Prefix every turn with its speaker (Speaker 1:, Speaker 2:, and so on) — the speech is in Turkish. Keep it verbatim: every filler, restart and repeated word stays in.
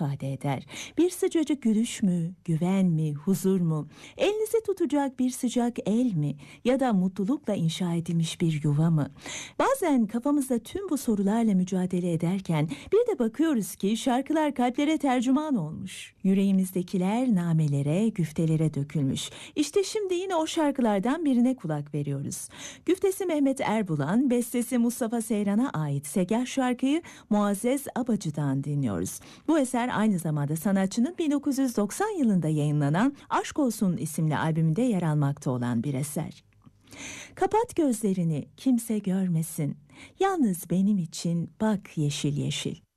Speaker 1: ifade eder? Bir sıcacık gülüş mü, güven mi, huzur mu? Elinizi tutacak bir sıcak el mi? Ya da mutlulukla inşa edilmiş bir yuva mı? Bazen kafamızda tüm bu sorularla mücadele ederken bir de bakıyoruz ki şarkılar kalplere tercüman olmuş. Yüreğimizdekiler namelere, güftelere dökülmüş. İşte şimdi yine o şarkılardan birine kulak veriyoruz. Güftesi Mehmet Erbulan, bestesi Mustafa Seyran'a ait Segah şarkıyı Muazzez Abacı'dan dinliyoruz. Bu eser aynı zamanda sanatçının bin dokuz yüz doksan yılında yayınlanan Aşk Olsun isimli albümünde yer almakta olan bir eser. Kapat gözlerini, kimse görmesin. Yalnız benim için bak yeşil yeşil.